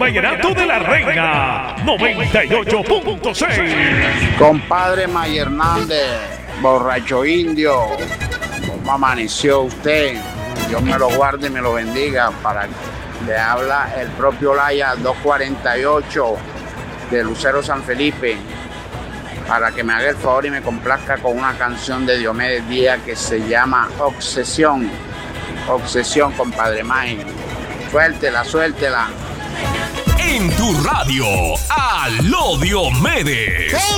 Vallenato de la Reina 98.6. Compadre May Hernández, borracho indio, ¿cómo amaneció usted? Dios me lo guarde y me lo bendiga. Le habla el propio Laya 248 de Lucero San Felipe, para que me haga el favor y me complazca con una canción de Diomedes Díaz que se llama Obsesión. Obsesión, compadre May. Suéltela, suéltela. En tu radio, Aló Diomedes.